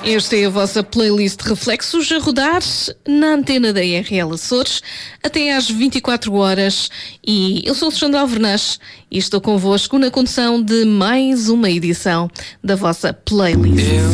Esta é a vossa playlist de reflexos a rodar na antena da RL Açores até às 24 horas. E eu sou Alexandre Alvernaz e estou convosco na condução de mais uma edição da vossa playlist.